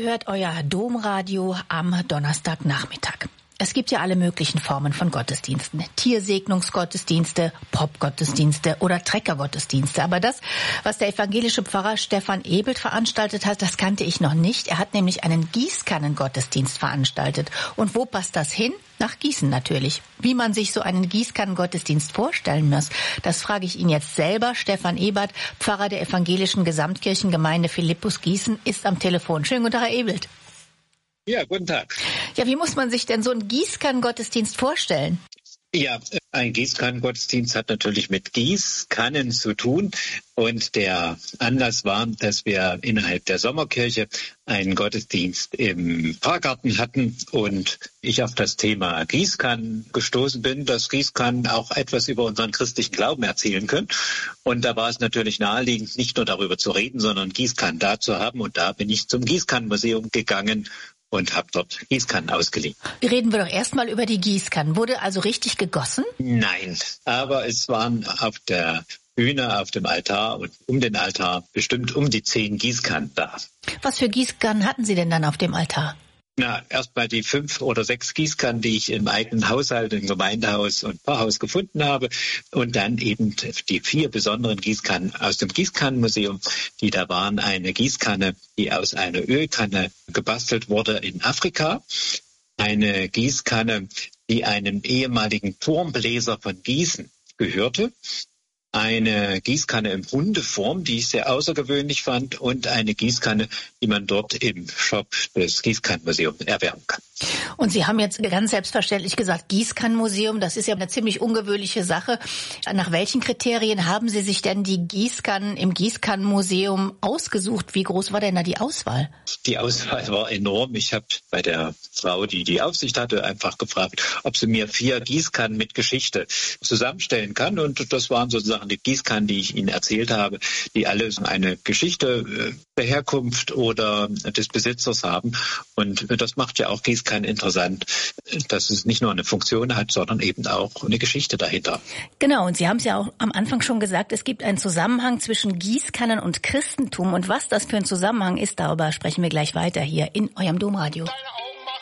hört euer Domradio am Donnerstagnachmittag. Es gibt ja alle möglichen Formen von Gottesdiensten. Tiersegnungsgottesdienste, Popgottesdienste oder Treckergottesdienste. Aber das, was der evangelische Pfarrer Stefan Ebelt veranstaltet hat, das kannte ich noch nicht. Er hat nämlich einen Gießkannengottesdienst veranstaltet. Und wo passt das hin? Nach Gießen natürlich. Wie man sich so einen Gießkannengottesdienst vorstellen muss, das frage ich ihn jetzt selber. Stefan Ebert, Pfarrer der evangelischen Gesamtkirchengemeinde Philippus Gießen, ist am Telefon. Schönen guten Tag, Herr Ebelt. Ja, guten Tag. Ja, wie muss man sich denn so einen Gießkannengottesdienst vorstellen? Ja, ein Gießkannengottesdienst hat natürlich mit Gießkannen zu tun. Und der Anlass war, dass wir innerhalb der Sommerkirche einen Gottesdienst im Pfarrgarten hatten und ich auf das Thema Gießkannen gestoßen bin, dass Gießkannen auch etwas über unseren christlichen Glauben erzählen können. Und da war es natürlich naheliegend, nicht nur darüber zu reden, sondern Gießkannen da zu haben. Und da bin ich zum Gießkannenmuseum gegangen und habe dort Gießkannen ausgeliehen. Reden wir doch erstmal über die Gießkannen. Wurde also richtig gegossen? Nein, aber es waren auf der Bühne, auf dem Altar und um den Altar bestimmt um die 10 Gießkannen da. Was für Gießkannen hatten Sie denn dann auf dem Altar? Na, erstmal die 5 oder 6 Gießkannen, die ich im eigenen Haushalt, im Gemeindehaus und Pfarrhaus gefunden habe. Und dann eben die 4 besonderen Gießkannen aus dem Gießkannenmuseum, die da waren. Eine Gießkanne, die aus einer Ölkanne gebastelt wurde in Afrika. Eine Gießkanne, die einem ehemaligen Turmbläser von Gießen gehörte. Eine Gießkanne in Hundeform, die ich sehr außergewöhnlich fand, und eine Gießkanne, die man dort im Shop des Gießkannenmuseums erwerben kann. Und Sie haben jetzt ganz selbstverständlich gesagt, Gießkannenmuseum, das ist ja eine ziemlich ungewöhnliche Sache. Nach welchen Kriterien haben Sie sich denn die Gießkannen im Gießkannenmuseum ausgesucht? Wie groß war denn da die Auswahl? Die Auswahl war enorm. Ich habe bei der Frau, die die Aufsicht hatte, einfach gefragt, ob sie mir 4 Gießkannen mit Geschichte zusammenstellen kann. Und das waren sozusagen die Gießkannen, die ich Ihnen erzählt habe, die alle eine Geschichte der Herkunft oder des Besitzers haben. Und das macht ja auch Gießkannen interessant, dass es nicht nur eine Funktion hat, sondern eben auch eine Geschichte dahinter. Genau, und Sie haben es ja auch am Anfang schon gesagt, es gibt einen Zusammenhang zwischen Gießkannen und Christentum. Und was das für ein Zusammenhang ist, darüber sprechen wir gleich weiter hier in eurem Domradio.